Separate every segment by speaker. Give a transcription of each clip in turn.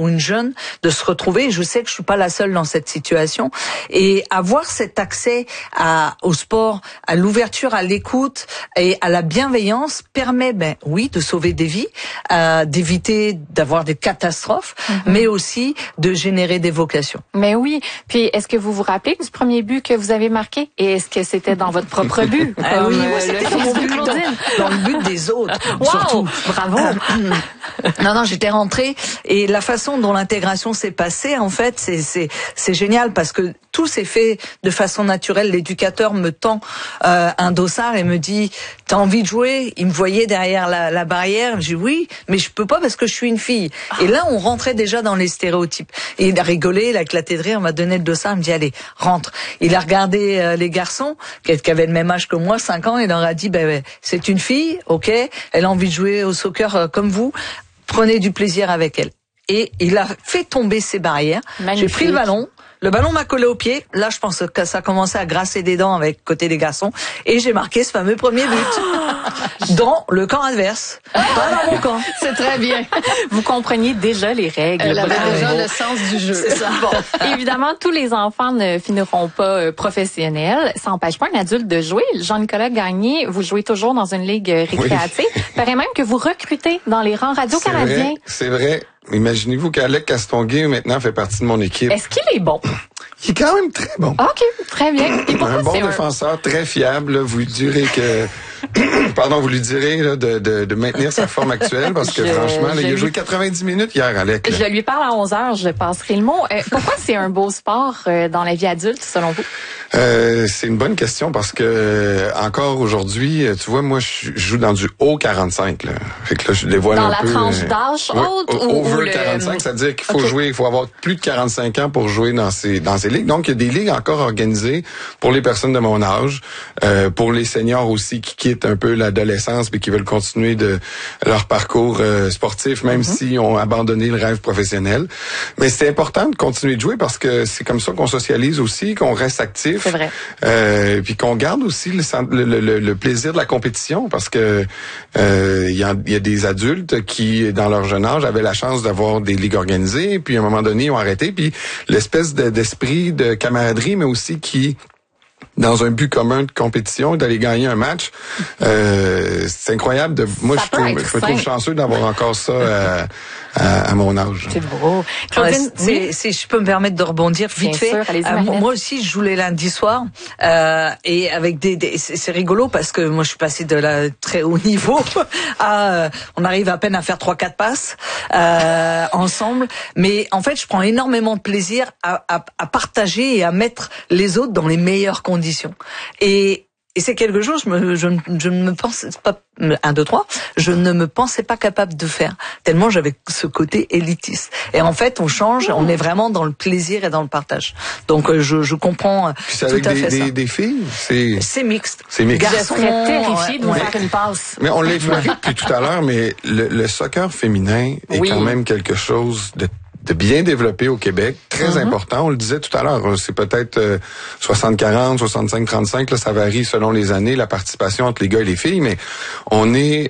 Speaker 1: ou une jeune de se retrouver. Et je sais que je suis pas la seule dans cette situation. Et avoir cet accès au sport, à l'ouverture, à l'écoute et à la bienveillance permet, oui, de sauver des vies, d'éviter d'avoir des catastrophes, mais aussi de générer des vocations.
Speaker 2: Mais oui. Puis, est-ce que vous vous rappelez du premier but que vous avez marqué? Et est-ce que c'était dans votre propre but?
Speaker 1: Oui, moi, c'était dans mon but, dans le but des autres.
Speaker 2: Wow!
Speaker 1: Surtout.
Speaker 2: Bravo!
Speaker 1: Non, j'étais rentrée et la façon dont l'intégration s'est passée, en fait, c'est génial parce que tout s'est fait de façon naturelle. L'éducateur me tend un dossard et me dit « T'as envie de jouer ?» Il me voyait derrière la barrière. J'ai dit « Oui, mais je peux pas parce que je suis une fille. » Et là, on rentrait déjà dans les stéréotypes. Et il a rigolé, il a éclaté de rire, il m'a donné le dossard, il me dit « Allez, rentre. » Il a regardé les garçons qui avaient le même âge que moi, 5 ans, et il leur a dit c'est une fille, ok, elle a envie de jouer au soccer comme vous, prenez du plaisir avec elle. Et il a fait tomber ses barrières.
Speaker 2: Magnifique.
Speaker 1: J'ai pris le ballon m'a collé au pied. Là, je pense que ça a commencé à grasser des dents avec côté des garçons. Et j'ai marqué ce fameux premier but. Dans le camp adverse. Pas dans mon camp.
Speaker 2: C'est très bien. Vous compreniez déjà les règles.
Speaker 3: Elle avait déjà le sens du jeu.
Speaker 1: C'est ça.
Speaker 2: Bon. Évidemment, tous les enfants ne finiront pas professionnels. Ça n'empêche pas un adulte de jouer. Jean-Nicolas Gagné, vous jouez toujours dans une ligue récréative. Oui. Paraît même que vous recrutez dans les rangs radio-canadiens.
Speaker 4: C'est vrai. Imaginez-vous qu'Alec Castonguay, maintenant, fait partie de mon équipe.
Speaker 2: Est-ce qu'il est bon?
Speaker 4: Il est quand même très bon.
Speaker 2: OK, très bien. Et
Speaker 4: un bon défenseur, très fiable. Là, vous lui direz que... Pardon, vous lui direz là, de maintenir sa forme actuelle parce que franchement, là, il a joué 90 minutes hier, Alec. Là.
Speaker 2: Je lui parle à 11h, je passerai le mot. Pourquoi c'est un beau sport dans la vie adulte, selon vous?
Speaker 4: C'est une bonne question parce que encore aujourd'hui, tu vois, moi je joue dans du haut 45 là. Fait que là je dévoile
Speaker 2: dans
Speaker 4: un peu.
Speaker 2: Dans la tranche d'âge haute ou
Speaker 4: over 45, c'est-à-dire qu'il faut jouer, il faut avoir plus de 45 ans pour jouer dans ces ligues. Donc il y a des ligues encore organisées pour les personnes de mon âge, pour les seniors aussi qui quittent un peu l'adolescence mais qui veulent continuer de leur parcours sportif même s'ils ont abandonné le rêve professionnel. Mais c'est important de continuer de jouer parce que c'est comme ça qu'on socialise aussi, qu'on reste actif.
Speaker 2: C'est vrai.
Speaker 4: Puis qu'on garde aussi le plaisir de la compétition parce que il y a des adultes qui, dans leur jeune âge, avaient la chance d'avoir des ligues organisées, puis à un moment donné, ils ont arrêté. Puis l'espèce d'esprit de camaraderie, mais aussi qui dans un but commun de compétition, d'aller gagner un match, c'est incroyable. Moi, je me trouve chanceux d'avoir encore ça à mon âge.
Speaker 2: C'est beau.
Speaker 1: Claudine, si je peux me permettre de rebondir vite fait. Moi aussi, je joue les lundis soirs et avec c'est rigolo parce que moi, je suis passée de la très haut niveau à on arrive à peine à faire 3-4 passes ensemble. Mais en fait, je prends énormément de plaisir à partager et à mettre les autres dans les meilleures conditions. Et c'est quelque chose, je ne me pensais pas, 1, 2, 3, je ne me pensais pas capable de faire, tellement j'avais ce côté élitiste. Et en fait, on change, on est vraiment dans le plaisir et dans le partage. Donc, je comprends tout à fait ça.
Speaker 4: Des filles,
Speaker 1: c'est mixte.
Speaker 4: C'est mixte.
Speaker 2: Je serais terrifiée de vous faire une passe.
Speaker 4: Mais on l'a évoqué depuis tout à l'heure, mais le soccer féminin est quand même quelque chose de bien développé au Québec, très important. On le disait tout à l'heure, c'est peut-être 60-40, 65-35, là, ça varie selon les années, la participation entre les gars et les filles, mais on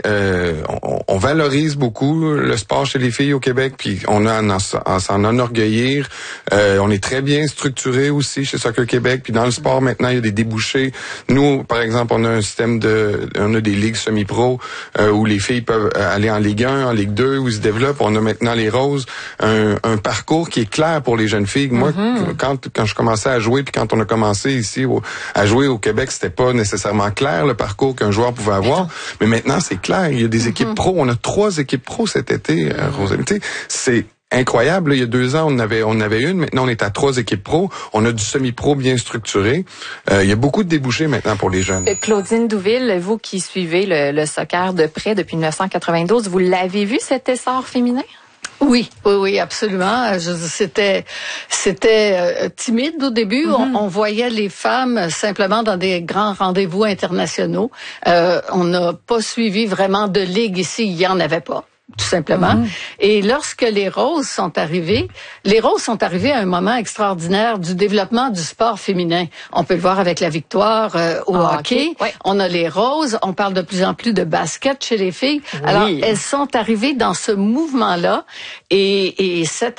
Speaker 4: valorise beaucoup le sport chez les filles au Québec, puis on a à s'en enorgueillir. On est très bien structuré aussi chez Soccer Québec, puis dans le sport maintenant, il y a des débouchés. Nous, par exemple, on a un système on a des ligues semi-pro où les filles peuvent aller en Ligue 1, en Ligue 2, où ils se développent. On a maintenant les Roses, un parcours qui est clair pour les jeunes filles. Moi, quand je commençais à jouer, puis quand on a commencé ici à jouer au Québec, c'était pas nécessairement clair le parcours qu'un joueur pouvait avoir. Mais maintenant, c'est clair. Il y a des équipes pro. On a 3 équipes pro cet été, Rosalie. C'est incroyable. Là, il y a 2 ans, on avait une. Maintenant, on est à 3 équipes pro. On a du semi-pro bien structuré. Il y a beaucoup de débouchés maintenant pour les jeunes.
Speaker 2: Claudine Douville, vous qui suivez le soccer de près depuis 1992, vous l'avez vu cet essor féminin?
Speaker 3: Oui, absolument. C'était timide au début. On voyait les femmes simplement dans des grands rendez-vous internationaux. On n'a pas suivi vraiment de ligue ici. Il y en avait pas, tout simplement. Et lorsque les Roses sont arrivées à un moment extraordinaire du développement du sport féminin. On peut le voir avec la victoire au hockey. Ouais. On a les Roses. On parle de plus en plus de basket chez les filles. Oui. Alors, elles sont arrivées dans ce mouvement-là. Et cette